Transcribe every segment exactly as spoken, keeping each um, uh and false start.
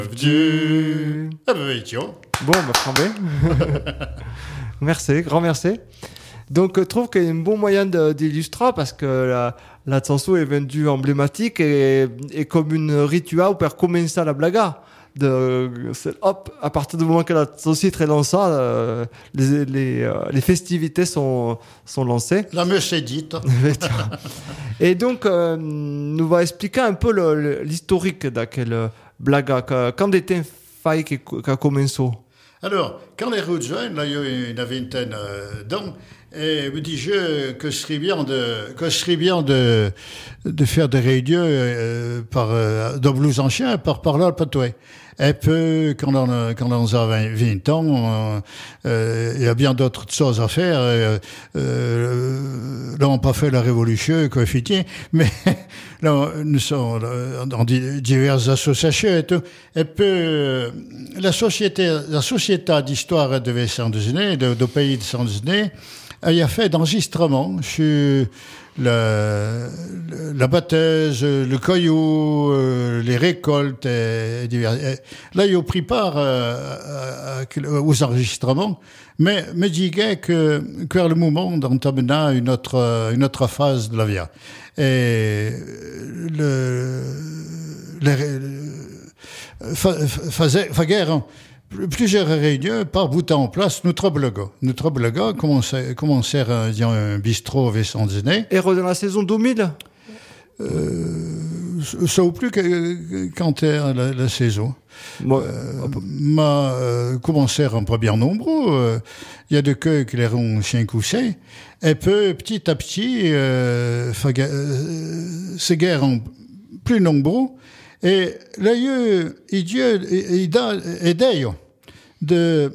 Du... Ah ben, tiens. Bon, bah, Frambé. Merci, grand merci. Donc, je trouve qu'il y a un bon moyen de, d'illustrer parce que la, la chanson est vendue emblématique et, et comme une rituel pour commencer la blague. De, hop, à partir du moment que la société est lancée, euh, les, les, euh, les festivités sont, sont lancées. La messe est dite. Et donc, euh, nous va expliquer un peu le, le, l'historique de quelle blague. Quand était faille qui a commencé? Alors, quand les Rougeois, là, il y a une vingtaine euh, d'ans, et me dis je que ce serait bien de que ce serait bien de de faire des réunions euh, par euh, de blues anciens par par là le patoué. Et puis quand on quand on a vingt ans, euh, euh, il y a bien d'autres choses à faire. Euh, euh, là on n'a pas fait la révolution coefficient, mais là nous sommes dans diverses associations et tout. Et puis euh, la société la société d'histoire de Saint-Denis, de, de pays de Saint-Denis, il a fait d'enregistrement sur la, la batteuse, le caillou, euh, les récoltes. Et, et divers, et, là, il a pris part euh, à, à, aux enregistrements, mais me disait que, que vers le moment, on entamena une autre, une autre phase de la vie. Et le, le, le faisait, faisait plusieurs réunions par bout en place notre blog. Notre blog commençait, commençait à un bistrot avec son dîner. Et dans la saison deux mille euh, ça ou plus que quand est la, la saison. Moi, euh, m'a euh, commencé un peu bien nombreux. Il euh, y a de que qui les ont cinq ou six. Et puis, petit à petit, euh, euh, ces guerres ont plus nombreux. Et là, il y a aidé de,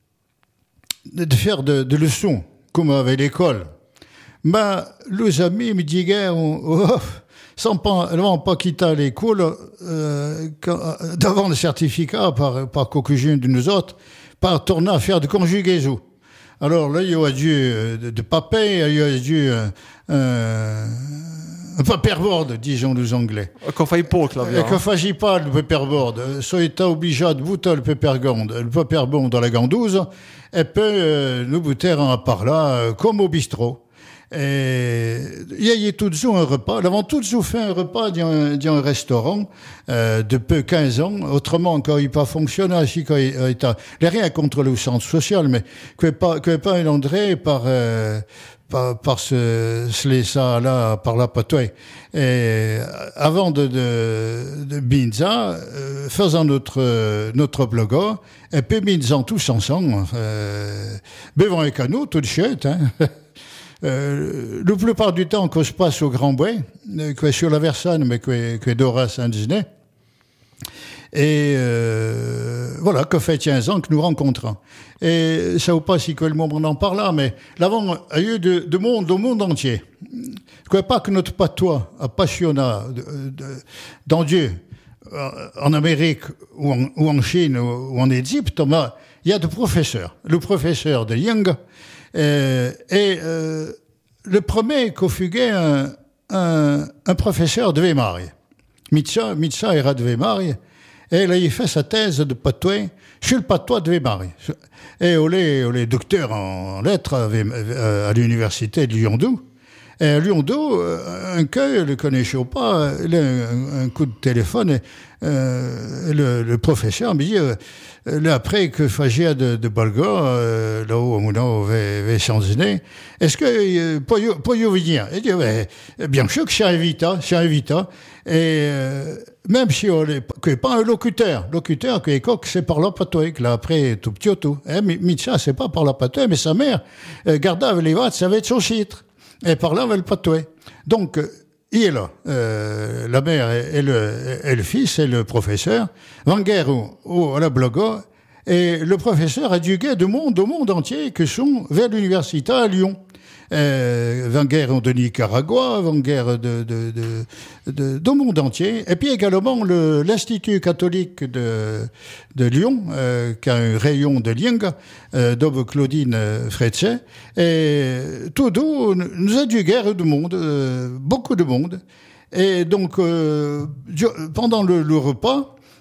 de faire de, de leçons, comme avec l'école. Mais les amis me disaient, oh, sans pas, non, pas quitter l'école, euh, devant le certificat par, par quelques-uns de nous autres, par tourner à faire de conjugaison. Alors là, il y a dû de, de papier, il y a dû euh, euh, un paperboard, disons les Anglais. Qu'on faille pas, là. Qu'on fasse pas le paperboard. Soit il était obligé de bouter le paperboard, le paperboard dans la gandouze, et puis euh, nous boutons à part là, euh, comme au bistrot. Et il y a toujours un repas. Nous avons toujours fait un repas dans un, dans un restaurant euh, depuis quinze ans. Autrement, quand il pas fonctionné, ainsi quand il était rien contre le centre social, mais que pas que pas un André par euh, par par ce ce ça là par la patouille. Et avant de de, de Binza, euh, faisant notre euh, notre blog, et puis Binza tous ensemble, euh, buvant un canot tout de suite, hein. Euh, la plupart du temps qu'on se passe au Grand Bois, euh, qui est sur la Versailles, mais qui est, qui est d'Ora Saint-Denis. Et euh, voilà, que fait quinze ans que nous rencontrons. Et ça ne veut pas si que le monde en parle là, mais l'avant a eu de, de monde au monde entier. Je ne crois pas que notre patois appassionnant de, de, dans Dieu, en Amérique ou en, ou en Chine ou, ou en Égypte, mais il y a des professeurs. Le professeur de Young, Euh, et euh, le premier qu'on fuguait un, un, un professeur de Weimar. Mitsa, Mitsa era de Weimar. Et là, il fait sa thèse de patois sur le patois de Weimar. Et on est, on est docteur en lettres à, à l'université de Lyon-deux. Et à Lyon-deux, un cas, le connaissait pas, il a un, un coup de téléphone, et euh, le, le professeur me dit, euh, là, après que faisait de, de Balga, euh, là-haut, au Moulin, vers Saint-Denis, est-ce que, euh, pour y venir? Il dit, ouais, bien sûr que c'est invité, c'est invité. Et, euh, même si on est, que pas un locuteur, locuteur, que coq, c'est par la patois, que là, après, tout petit, tout. Eh, Mitcha, c'est pas par la patois, mais sa mère, euh, garda avec les vattes, ça va être son chitre. Et par là, avec le patois. Donc, il est là. Euh, la mère et le, et le fils et le professeur. Van guerre au, au, à la blogo. Et le professeur a du guet de monde au monde entier qui sont vers l'université à Lyon. Euh, Van guerre de Nicaragua, Van guerre de, de, de, de, de monde entier. Et puis également le, l'Institut catholique de, de Lyon, euh, qui a un rayon de Lieng, euh, d'Aube Claudine Fretze. Et tout d'où nous a du guerre de monde, euh, beaucoup de monde. Et donc, euh, pendant le, le repas,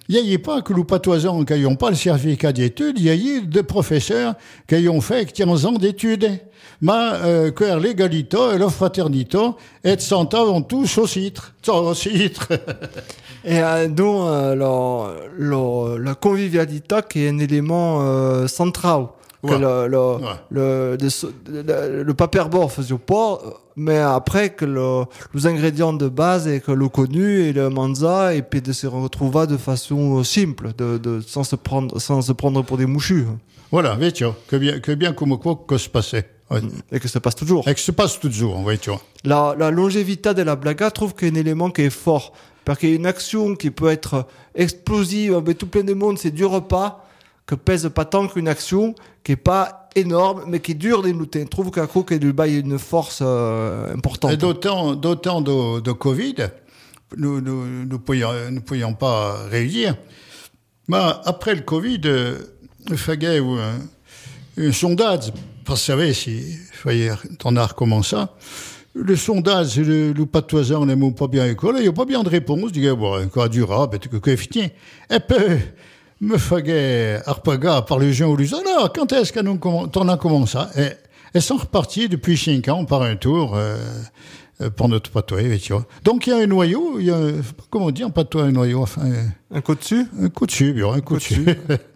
il n'y a pas que les patoisans qui n'ont pas le certificat d'études, il y a des professeurs qui ont fait quinze ans d'études. Mais euh, que l'égalité et la fraternité, et sont avant tout au citre. Au citre. Et euh, donc, euh, la, la, la convivialité qui est un élément euh, central. Que Ouais. le, le, Ouais. le, le, le, le paperboard faisait pas, mais après que le, les ingrédients de base et que le connu et le manza, et puis de se retrouver de façon simple, de, de, sans, se prendre, sans se prendre pour des mouchus. Voilà, vois-tu, que bien, que bien comme quoi que se passait. Ouais. Et que ça passe toujours. Et que se passe toujours, vois-tu. La, la longévité de la blaga trouve qu'il y a un élément qui est fort. Parce qu'il y a une action qui peut être explosive, avec tout plein de monde, c'est du repas, que pèse pas tant qu'une action qui est pas énorme, mais qui dure des minutes. Je trouve qu'à coup, qu'il y a une force euh, importante. Et d'autant, d'autant de, de Covid, nous nous, nous pouvions, nous pouvions pas réunir. Mais après le Covid, euh, il fallait un, un sondage, parce que vous savez, si on a recommencé ça, le sondage, le, le patoisant n'aime pas bien l'école, il n'y a pas bien de réponse. Je dis, bon, quoi, durable, et que fini. Et puis, me fagait arpaga par les gens ou les autres. Alors, quand est-ce qu'on a commencé? Et, et sont repartis depuis cinq ans par un tour, euh, pour notre patois, tu vois. Donc, il y a un noyau, il y a, comment dire, un patois, un noyau, enfin. Un coup dessus? Un coup dessus, bien, un coup dessus.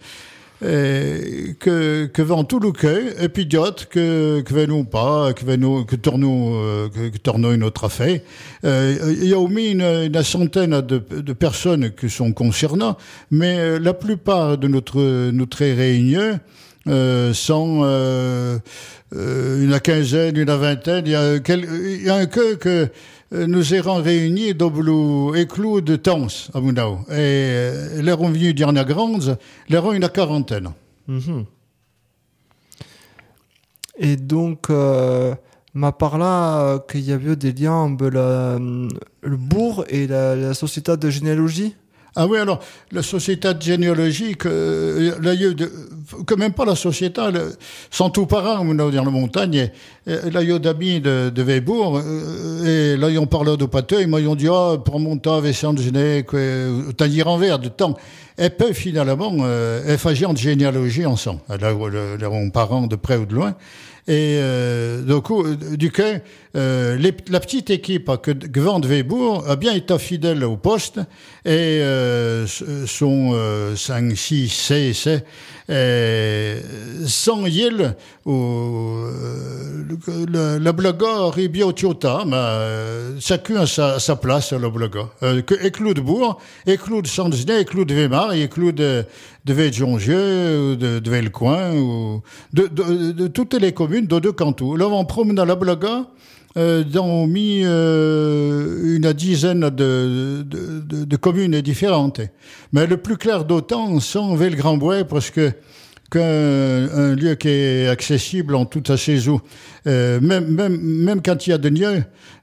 Et que, que vend tout le quai, et puis d'autres que, que venons pas, que venons, que tournons, euh, que, que tournons une autre affaire. Euh, il y a au moins une, une centaine de, de personnes qui sont concernées, mais la plupart de notre, notre réunion, euh, sont, euh, euh, une quinzaine, une vingtaine, il y a quel, il y a un que, que, nous érons réunis dans le éclou de Tens, à Mounao. Et euh, les sont venus d'Yarna Grandes, les ont une quarantaine. Mm-hmm. Et donc, euh, m'a parlé euh, qu'il y avait des liens entre la, le bourg et la, la société de généalogie. Ah oui, alors, la société de généalogie, que, là, il y a de, que même pas la société, le, sont tous parents, on a dans la montagne, et, et, là, il y a d'amis de, de Weilbourg, et là, ils ont parlé de pâté, ils m'ont dit, ah, pour mon temps, Vincent de Gené, que, t'as dit envers de temps. Et puis, finalement, euh, elles faisaient de généalogie ensemble, là, leurs parents de près ou de loin. Et euh, donc, du coup, euh, les, la petite équipe que, que vend de Weilbourg a bien été fidèle au poste et euh, sont euh, cinq, six, six, sans yel au la, la blaga ribio tiota, mais euh, chacun a sa, a sa place à la blaga. Euh, que éclou de Bourg, éclou de Sandeznay, éclou de Weimar, éclou de de Veiljongieu, de, de Velcoin, ou de, de, de, de toutes les communes de deux cantons. Là, on promène à la blaga, euh, dans mis euh, une dizaine de, de, de, de communes différentes. Mais le plus clair d'autant, sont Vel-Grand-Bois, parce que qu'un un lieu qui est accessible en toute sa saison. Euh, même, même, même quand il y a de lieux,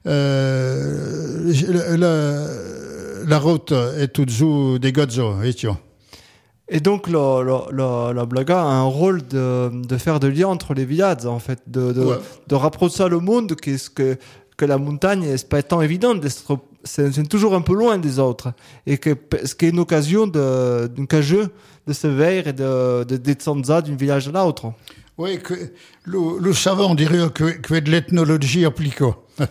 euh, la, la route est toujours des gazos, et tu vois. Et donc, la, la, la, la blaga a un rôle de, de faire de lien entre les villages, en fait, de, de, ouais. de rapprocher le monde, qu'est-ce que, que la montagne, c'est pas tant évident d'être, c'est, c'est toujours un peu loin des autres. Et que, ce qui est une occasion de, d'un cageux, de se veiller et de, de descendre d'un village à l'autre. Oui, que, le, le savant dirait que, que de l'ethnologie appliquée.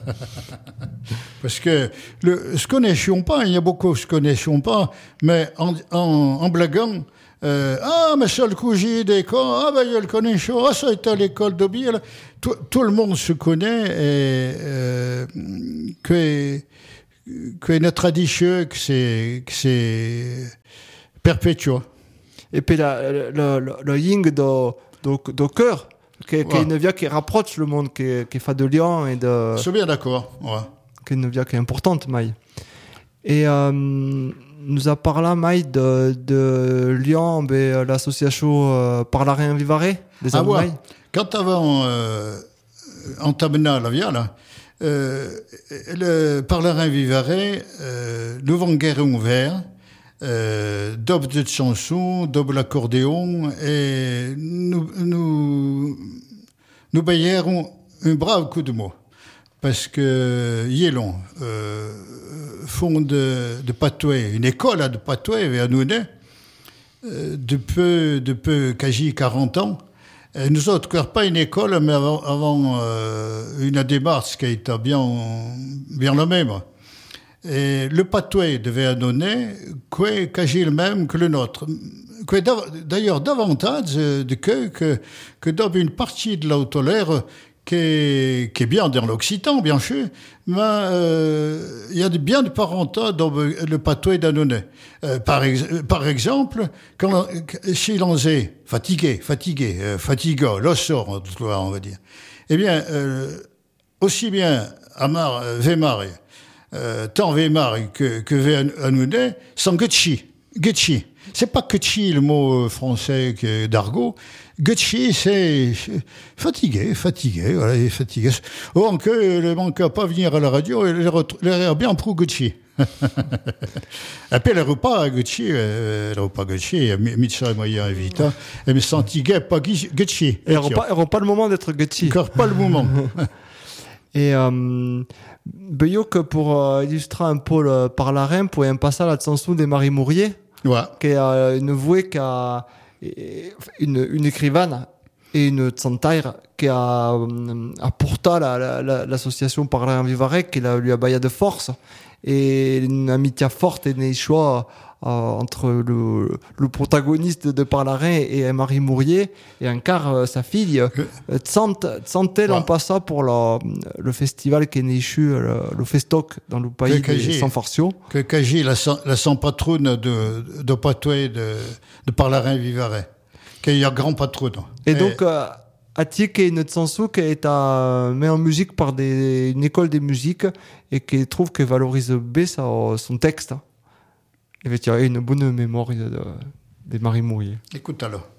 Parce que le, ce connaissions pas, il y a beaucoup ce connaissions pas, mais en, en, en blaguant, euh, ah, mais ça le coup j'ai des cas, ah, ben, il le connaît, ah, ça est à l'école de Biel. Tout, tout le monde se connaît et, euh, que, que notre tradition, que c'est, que c'est perpétué. Et puis, le, le, le, le ying de, de, de cœur, qui, ouais. qui est une via qui rapproche le monde, qui, qui fait de lien et de... Je suis bien d'accord, ouais. Qui est une via qui est importante, Maï. Et euh, nous a parlé, Maï, de, de lien avec l'association euh, Parlarin Vivaré, des ah ouais. Quand avant euh, entamé la via, là, euh, le Parlarin Vivaré, euh, nous avons guerre ouvert, Euh, doble de chanson, double accordéon, et nous, nous, nous baillerons un brave coup de mot. parce que Yélon euh, font de, de Patoué, une école à de Patoué, vers Nouné, euh, depuis, depuis quasi quarante ans. Et nous autres, pas une école, mais avant, avant euh, une démarche qui était bien, bien la même. Et le Patoué de Véanonnet, qui quasi le même que le nôtre. Qui est d'ailleurs davantage de que, que, que dans une partie de l'autolaire qui est, qui est bien dans l'Occitan, bien sûr, mais euh, il y a de, bien de parentats dans le Patoué d'Annonay. Euh, par, ex, par exemple, quand chez l'Anzé, fatigué, fatigué, euh, fatigant, l'ossor, on va dire, eh bien, euh, aussi bien Amar, Vémar, euh, tant Vémar que, que Véanonay, sont Gutchi, Gutchi. C'est pas Gutchi le mot français d'argot. Gutchi, c'est fatigué, fatigué, voilà, il est fatigué. Or que le manque à pas venir à la radio, il est bien pro Gutchi. Et puis le repas Gutchi, le repas Gutchi, Mitcha et Moyen Evita, et me senti pas Gutchi. Et n'auront pas le moment d'être Gutchi. Encore pas le moment. Et euh, Beyo que pour euh, illustrer un peu le parlarin, pour un passage à Tsansou des Marie Mourier, ouais. Qui est euh, une vouée qui a une, une écrivaine et une tsantaire qui a euh, apporté la, la, la, l'association Parlarin Vivarec, qui lui a baillé de force, et une amitié forte est née choix euh, entre le, le protagoniste de Parlarin et Marie Mourier, et encore euh, sa fille euh, Tsantel en passant pour la, le festival qui est né le, le Festoc dans le pays de San Farcio. Que Kaji, la, la sans patronne de, de Patoué de, de Parlarin Vivarais, qui est grand patronne. Et, et donc, euh, Atik est une Tsansou qui est à, mis en musique par des, une école de musique et qui trouve qu'elle valorise bien sa, son texte. Il y a une bonne mémoire de, de Marie Mourier. Écoute alors.